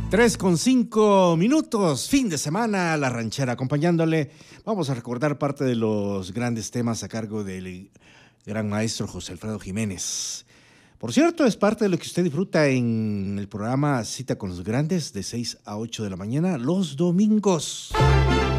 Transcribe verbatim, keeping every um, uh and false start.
Tres con cinco minutos, fin de semana, La Ranchera, acompañándole. Vamos a recordar parte de los grandes temas a cargo del gran maestro José Alfredo Jiménez. Por cierto, es parte de lo que usted disfruta en el programa Cita con los Grandes, de seis a ocho de la mañana, los domingos.